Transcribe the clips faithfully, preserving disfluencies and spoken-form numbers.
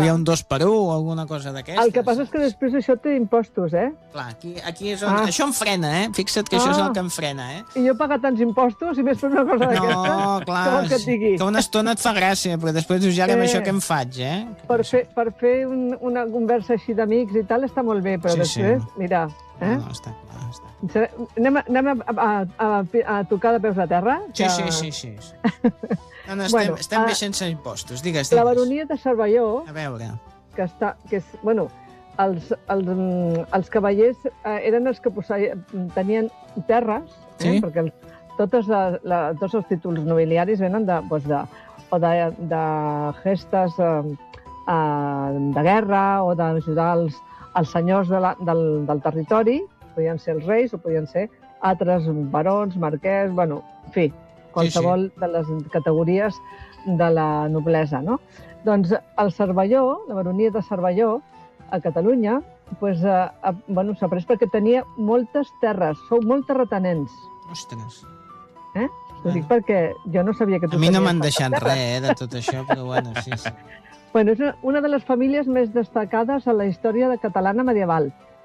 havia un dos per un o alguna cosa d'aquestes. El que passa és que després això té impostos, eh? Clar, aquí, aquí és on... Ah. Això em frena, eh? Fixa't que ah. això és el que em frena, eh? I jo pagar tants impostos i més per una cosa d'aquesta? No, clar, que, que, et digui? que una estona et fa gràcia, però després dius, ja que amb això què em faig, eh? Per fer, per fer un, una conversa així d'amics i tal està molt bé, però sí, després, sí. mira... Eh? No, no, està clar, està clar. Anem, a, anem a, a, a, a tocar de peus a terra? Sí, que... sí, sí, sí. No, no, estem, bueno, estem bé sense impostos. Digues, digues. La baronia de Cervelló... A veure... Que està... Que és, bueno, els, els, els cavallers eh, eren els que posseïen, tenien terres, eh, sí? perquè el, totes la, la, tots els títols nobiliaris venen de, doncs de, o de, de gestes eh, eh, de guerra o d'ajudar els, els senyors de la, del, del territori, podien ser els reis o podien ser altres barons, marquès, bueno, en fi, qualsevol sí, sí. de les categories de la noblesa, no? Doncs el Cervelló, la baronia de Cervelló, a Catalunya, pues, eh, eh, bueno, s'ha pres perquè tenia moltes terres, sou molt terratenents. Ostres. Eh? Ho dic perquè jo no sabia que tu... A mi no m'han deixat res, eh, de tot això, però bueno, sí, sí. Bueno, és una de les famílies més destacades a la història de catalana medieval.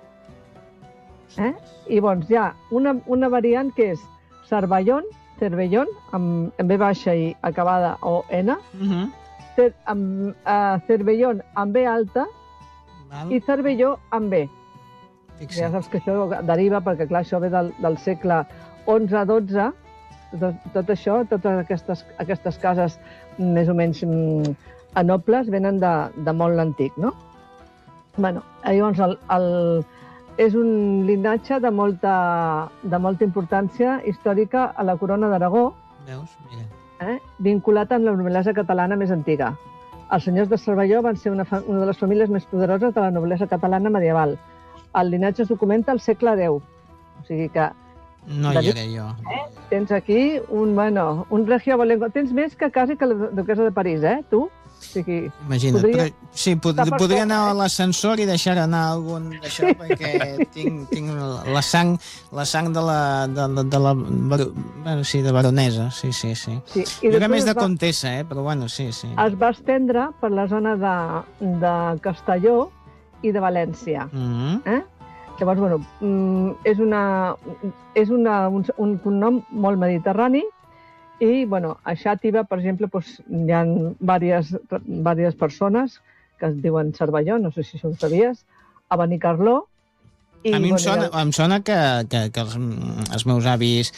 Eh? I doncs hi ha una, una variant que és Cervellón, Cervellón, amb, amb B baixa i acabada o N, uh -huh. cer, amb, uh, Cervellón amb B alta Val. I Cervelló amb B. Fixa't. Ja saps que això deriva, perquè clar, això ve del, del segle onze dotze, tot, tot això, totes aquestes, aquestes cases més o menys... Mm, a nobles venen de, de molt antic, no? Bueno, llavors, el, el, és un linatge de molta, de molta importància històrica a la corona d'Aragó, veus? Mira. Eh? Vinculat amb la noblesa catalana més antiga. Els senyors de Cervelló van ser una, una de les famílies més poderoses de la noblesa catalana medieval. El linatge es documenta al segle deu. O sigui que... No hi era jo. Eh? Tens aquí un, bueno, un regio abolengo. Tens més que quasi que la duquesa de París, eh, tu? O sigui, imagina't, podria, però, sí, pod podria anar a l'ascensor i deixar anar algun d'això, perquè tinc, tinc la sang la sang de la, de, de, de la bueno, sí, de baronesa, sí, sí, sí. sí jo era més de va, comtessa, eh, però bueno, sí, sí. Es va estendre per la zona de, de Castelló i de València. Mm-hmm. eh? Llavors, bueno, és, una, és una, un, un cognom molt mediterrani. I, bueno, a Xàtiva, per exemple, doncs, hi ha diverses, diverses persones que es diuen Cervelló, no sé si això ho sabies, a Benicarló. I, a mi em, bueno, sona, ha... em sona que, que, que els, els meus avis,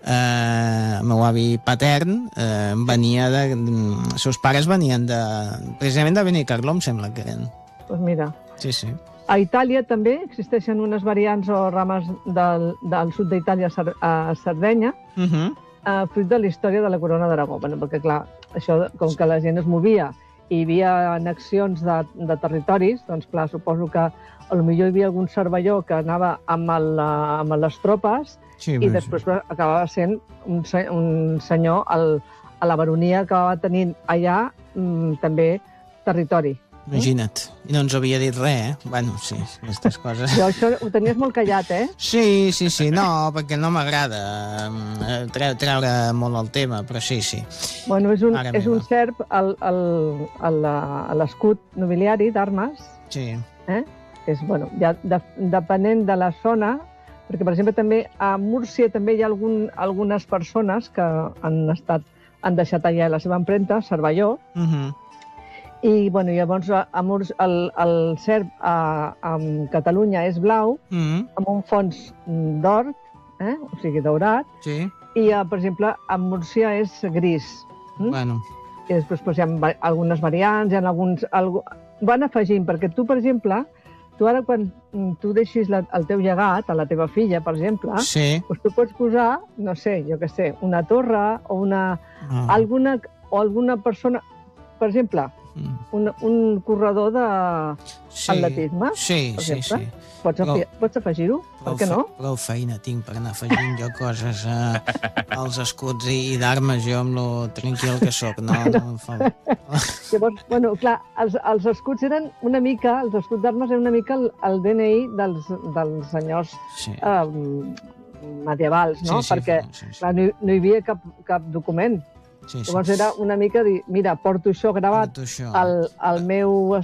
eh, el meu avi patern, eh, venia de... Els seus pares venien de... precisament de Benicarló, em sembla que eren. Doncs pues mira. Sí, sí. A Itàlia també existeixen unes variants o rames del, del sud d'Itàlia a Sardenya, uh -huh. Uh, fruit de la història de la corona d'Aragó. Bueno, perquè, clar, això, com que la gent es movia i hi havia annexions de, de territoris, doncs, clar, suposo que potser hi havia algun Cervelló que anava amb, el, amb les tropes sí, i després sí. acabava sent un, un senyor el, a la baronia que va tenint allà mm, també territori. Imagina't. I no ens havia dit res, eh? Bueno, sí, aquestes coses... Jo això ho tenies molt callat, eh? Sí, sí, sí. No, perquè no m'agrada tre treure molt el tema, però sí, sí. Bueno, és un, és un serp al, al, a l'escut nobiliari d'armes. Sí. Eh? És, bueno, ja de, depenent de la zona, perquè, per exemple, també a Múrcia també hi ha algun, algunes persones que han estat, han deixat allà la seva empremta, Cervelló, uh -huh. I, bueno, llavors, a Murs, el, el serp a, a Catalunya és blau, mm -hmm. amb un fons d'or, eh? O sigui, daurat, sí. I, per exemple, a Múrcia és gris. Mm? Bueno. I després pues, hi ha algunes variants, hi ha alguns... Algo... Van afegint, perquè tu, per exemple, tu ara, quan tu deixis la, el teu llegat a la teva filla, per exemple, sí. Pues tu pots posar, no sé, jo què sé, una torre o una... Oh. Alguna, o alguna persona... Per exemple... Un, un corredor d'atletisme, sí, per sí, exemple. Sí. Pots, afi pots afegir-ho? Per què no? Prou feina tinc per anar afegint jo coses eh, als escuts i, i d'armes, jo amb lo tranquil que sóc. No, no em fa... Llavors, bueno, clar, els, els escuts eren una mica, els escuts d'armes eren una mica el, el D N I dels, dels senyors sí. eh, medievals, no? Sí, sí, Perquè sí, sí. Clar, no, no hi havia cap, cap document. Sí, sí. Llavors era una mica dir, mira, porto això gravat porto això. Al, al meu